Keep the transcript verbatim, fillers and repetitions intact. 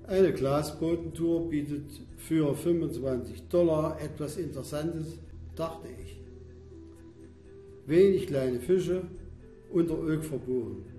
Eine Glasbootentour bietet für fünfundzwanzig Dollar etwas Interessantes, dachte ich. Wenig kleine Fische, unter Öl verbuchen.